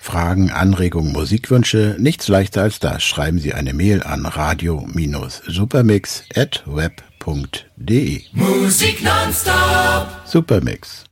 Fragen, Anregungen, Musikwünsche, nichts leichter als das. Schreiben Sie eine Mail an radio-supermix@web.de. Musik nonstop. Supermix.